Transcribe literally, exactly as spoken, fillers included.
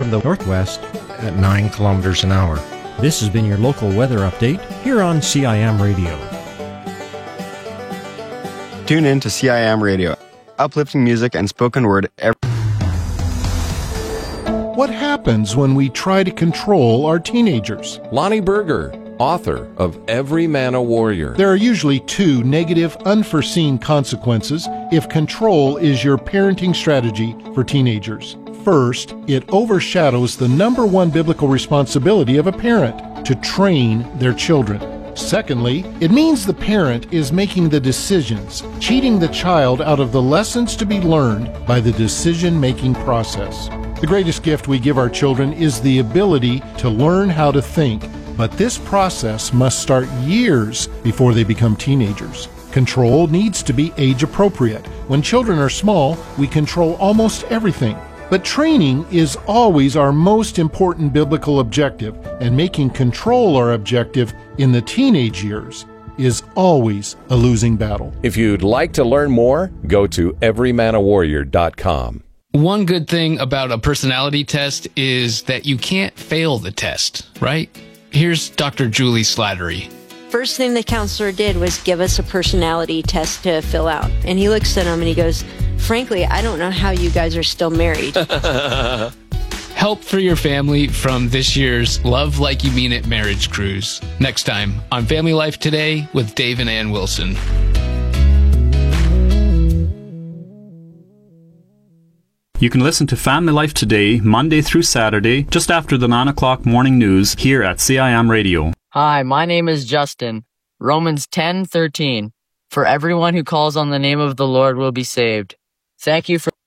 from the northwest at nine kilometers an hour. This has been your local weather update here on C I M Radio. Tune in to C I M Radio, uplifting music and spoken word every... What happens when we try to control our teenagers? Lonnie Berger, author of Every Man a Warrior. There are usually two negative, unforeseen consequences if control is your parenting strategy for teenagers. First, it overshadows the number one biblical responsibility of a parent, to train their children. Secondly, it means the parent is making the decisions, cheating the child out of the lessons to be learned by the decision-making process. The greatest gift we give our children is the ability to learn how to think, but this process must start years before they become teenagers. Control needs to be age-appropriate. When children are small, we control almost everything. But training is always our most important biblical objective, and making control our objective in the teenage years is always a losing battle. If you'd like to learn more, go to every man a warrior dot com. One good thing about a personality test is that you can't fail the test, right? Here's Doctor Julie Slattery. First thing the counselor did was give us a personality test to fill out. And he looks at him and he goes, frankly, I don't know how you guys are still married. Help for your family from this year's Love Like You Mean It marriage cruise. Next time on Family Life Today with Dave and Ann Wilson. You can listen to Family Life Today, Monday through Saturday, just after the nine o'clock morning news here at C I M Radio. Hi, my name is Justin. Romans ten thirteen. For everyone who calls on the name of the Lord will be saved. Thank you for